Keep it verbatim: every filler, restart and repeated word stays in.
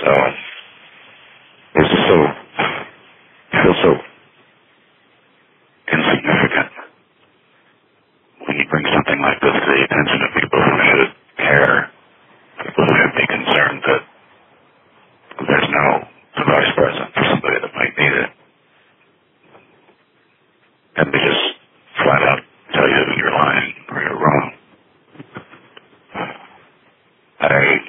So it's so feels so insignificant when you bring something like this to the attention of people who should care, people who should be concerned that there's no device present for somebody that might need it. And they just flat out tell you you're lying or you're wrong. I